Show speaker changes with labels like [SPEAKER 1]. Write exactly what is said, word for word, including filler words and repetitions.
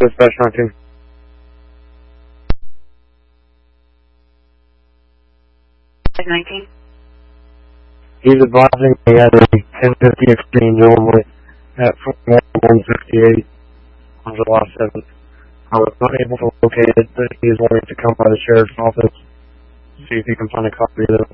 [SPEAKER 1] Dispatch nineteen.
[SPEAKER 2] nineteen.
[SPEAKER 1] He's advising me at a ten fifty exchange only at one sixty-eight on July seventh. I was not able to locate it, but he is wanting to come by the sheriff's office, see if he can find a copy of it.